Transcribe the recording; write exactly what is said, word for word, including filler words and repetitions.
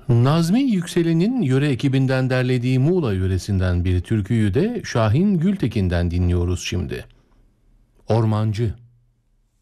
Nazmi Yükselen'in yöre ekibinden derlediği Muğla yöresinden bir türküyü de Şahin Gültekin'den dinliyoruz şimdi. Ormancı.